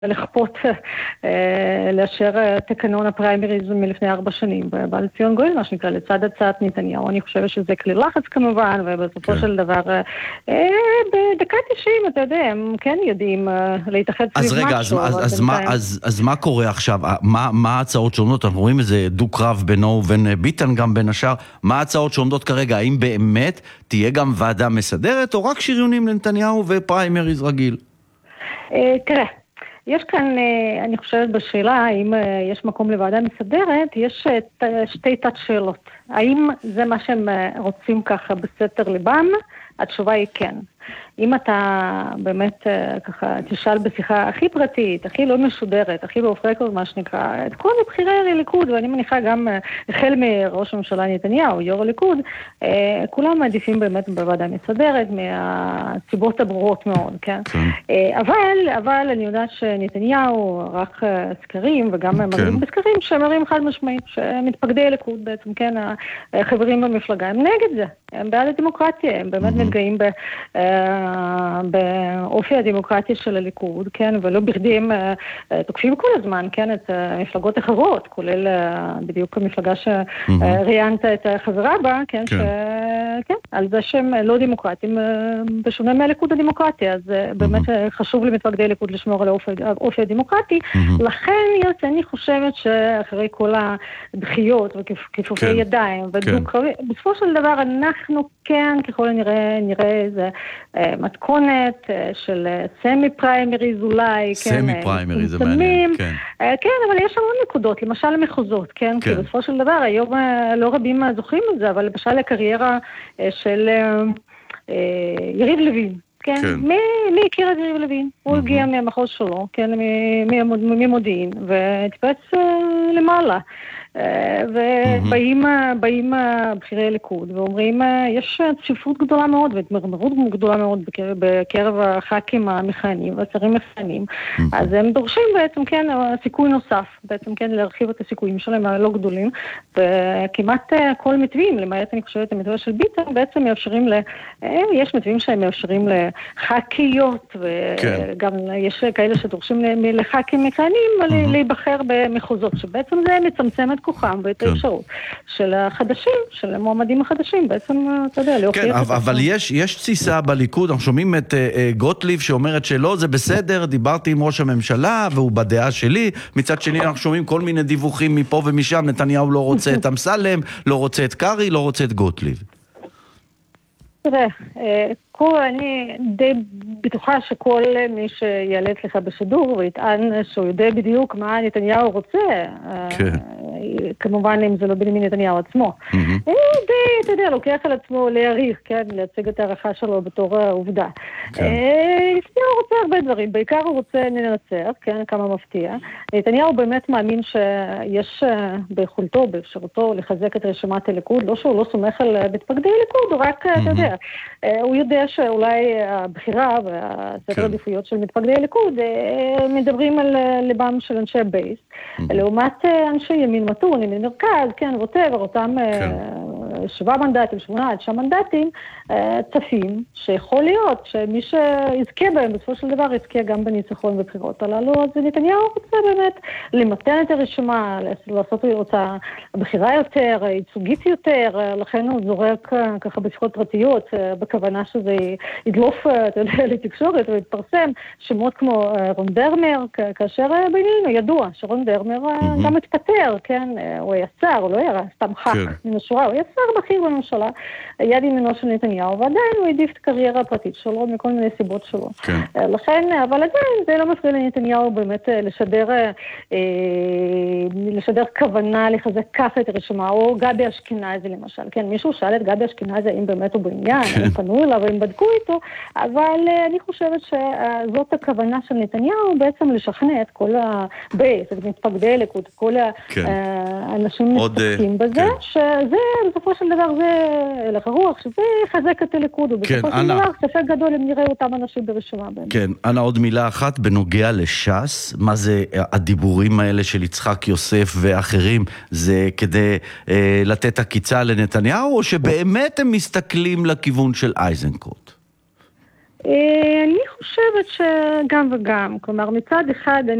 לכפות לאשר תקנון הפריימריז מלפני 4 שנים, ובא לציון גואל, מה שנקרא, לצד הצעת נתניהו. אני חושבת שזה כלי לחץ כמובן, ובסופו של דבר, בדקה 90, אתה יודע, הם כן יודעים להתאחד סביב משהו. אז מה קורה עכשיו? מה ההצעות שעומדות? אנחנו רואים איזה דו-קרב בינו ובין ביטן גם בין השאר. מה ההצעות שעומדות כרגע? האם באמת תהיה גם ועדה מסדרת, או רק שריונים לנתניהו ופריימריז רגיל? תראה. יש כאן, אני חושבת בשאלה, האם יש מקום לוועדה מסדרת, יש 2 תת שאלות. האם זה מה שהם רוצים ככה בסתר ליבם? התשובה היא כן. אם אתה באמת ככה תשאל בשיחה הכי פרטית, הכי לא משודרת, הכי באוף רקורד, מה שנקרא, את כל הבחירי הליכוד, ואני מניחה גם החל מראש הממשלה נתניהו, יו"ר הליכוד, כולם מעדיפים באמת בוועדה מסדרת, מהסיבות הברורות מאוד, כן? אבל אני יודעת שנתניהו ערך סקרים, וגם מראים בסקרים שמראים חד משמעית, שמתפקדי הליכוד בעצם, כן, החברים במפלגה, הם נגד זה, הם בעד הדמוקרטיה, הם באמת מתגאים באופי הדמוקרטי של הליכוד, כן, ולא בכדי הם תוקפים כל הזמן, כן, את מפלגות אחרות, כולל בדיוק המפלגה שראיינת את החברה בה, כן, כן, על זה שהם לא דמוקרטים, בשונה מהליכוד הדמוקרטי, אז באמת חשוב למתפקדי הליכוד לשמור על האופי הדמוקרטי, לכן אני חושבת שאחרי כל הדחיות וכיפופי ידיים, בסופו של דבר אנחנו כן, ככל הנראה, נראה איזה מתכונת של סמי פריימריז אולי, סמי פריימריז זה מעניין, כן. כן, אבל יש המון נקודות, למשל מחוזות, כן, כי בסופו של דבר, היום לא רבים זוכרים את זה, אבל למשל הקריירה של יריב לוין, כן, מי הכיר את יריב לוין? הוא הגיע מהמחוז שלו, כן, ממודיעין, וטיפץ למעלה. ובאים בחירי הליכוד ואומרים יש צפיפות גדולה מאוד והתמרמרות גדולה מאוד בקרב הח"כים המכהנים והשרים מכהנים, אז הם דורשים בעצם כן סיכוי נוסף, בעצם כן להרחיב את הסיכויים שלהם הלא גדולים, וכמעט כל מתווים, למעט אני חושבת המתווה של ביטן, בעצם מאפשרים יש מתווים שהם מאפשרים לח"כיות, וגם יש כאלה שדורשים לח"כים מכהנים להיבחר במחוזות, שבעצם זה מצמצם את כוחם ואת האפשרות של החדשים, של המועמדים החדשים, בעצם, אתה יודע, להוכיח את זה. אבל יש תסיסה בליכוד, אנחנו שומעים את גוטליב שאומרת שלא, זה בסדר, דיברתי עם ראש הממשלה, והוא בדעה שלי, מצד שני אנחנו שומעים כל מיני דיווחים מפה ומשם, נתניהו לא רוצה את אמסלם, לא רוצה את קרי, לא רוצה את גוטליב. תראה, אני די בטוחה שכל מי שיעלה אצלך בשידור ויטען שהוא יודע בדיוק מה נתניהו רוצה, כמובן אם זה לא בנימין נתניהו עצמו, אתה יודע, לוקח על עצמו להעריך, כן, להציג את הערכה שלו בתור העובדה. נתניהו רוצה הרבה דברים, בעיקר הוא רוצה לנצח, כן, כמה מפתיע. נתניהו באמת מאמין שיש ביכולתו, באפשרותו לחזק את רשימת הליכוד, לא שהוא לא סומך על מתפקדי הליכוד, הוא רק, אתה יודע, הוא יודע שאולי הבחירה והסדר עדיפויות של מתפקדי הליכוד מדברים על ליבם של אנשי הבייס, לעומת אנשי ימין מתון, ימין מרכז, כן, אותם 7 מנדטים, 8, 9 מנדטים, צפים, שיכול להיות שמי שיזכה בהם בסופו של דבר יזכה גם בניצחון בבחירות הללו, אז נתניהו רוצה באמת למתן את הרשימה, לעשות אותה בחירה יותר, ייצוגית יותר, לכן הוא זורק ככה בשיחות פרטיות, בכוונה שזה ידלוף, אתה יודע, לתקשורת ויתפרסם, שמות כמו רון דרמר, כאשר בינינו ידוע שרון דרמר גם מתפטר, כן, הוא היה שר, הוא לא היה סתם ח"כ מן השורה, הוא היה שר בכיר בממשלה, יד ימינו של נתניהו, ועדיין הוא העדיף את הקריירה הפרטית שלו, מכל מיני סיבות שלו. לכן, אבל עדיין זה לא מפריע לנתניהו באמת לשדר כוונה לחזק ככה את הרשימה, או גבי אשכנזי למשל, כן, מישהו שאל את גבי אשכנזי האם באמת הוא בעניין, הם פנו אליו, הם בדקו איתו, אבל אני חושבת שזאת הכוונה של נתניהו, בעצם לשכנע את כל הבייס, את מתפקדי הליכוד, כל האנשים מתפקדים בזה, שזה בסופו של דבר זה הלך הרוח, שזה יחזק את הליכוד, ובסופו של דבר ספק גדול אם נראה אותם אנשים ברשימה. כן, אנה, עוד מילה אחת בנוגע לש"ס, מה זה הדיבורים האלה של יצחק יוסף ואחרים, זה כדי לתת עקיצה לנתניהו, או שבאמת הם מסתכלים לכיוון של איזנקוט? אני חושבת שגם וגם, כלומר מצד אחד